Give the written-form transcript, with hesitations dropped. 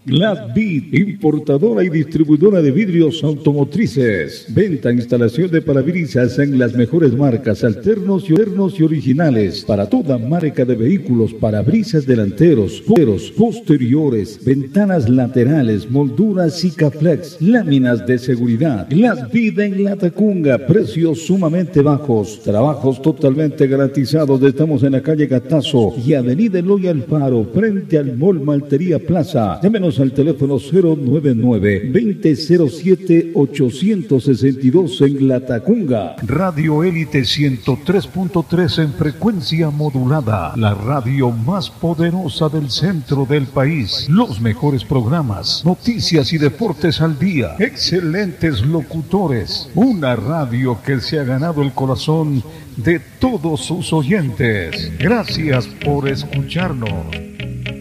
Glasbid, importadora y distribuidora de vidrios automotrices. Venta e instalación de parabrisas en las mejores marcas, alternos y originales. Para toda marca de vehículos, parabrisas delanteros, posteriores, ventanas laterales, molduras Sikaflex, láminas de seguridad. Glasbid en Latacunga, precios sumamente bajos. Trabajos totalmente garantizados. Estamos en la calle Gatazo y avenida Eloy Alfaro, frente al Mall Maltería Plaza. Llámenos al teléfono 099-2007-862 en Latacunga. Radio Élite 103.3 en frecuencia modulada. La radio más poderosa del centro del país. Los mejores programas, noticias y deportes al día. Excelentes locutores. Una radio que se ha ganado el corazón de todos sus oyentes. Gracias por escucharnos.